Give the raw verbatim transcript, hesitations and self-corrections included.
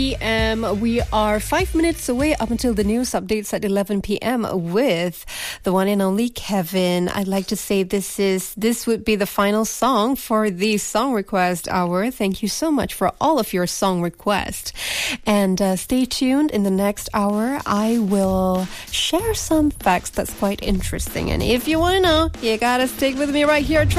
p.m. We are five minutes away up until the news updates at eleven p.m. with the one and only Kevin. I'd like to say this is this would be the final song for the song request hour. Thank you so much for all of your song requests. And uh, stay tuned. In the next hour, I will share some facts that's quite interesting. And if you want to know, you gotta stick with me right here.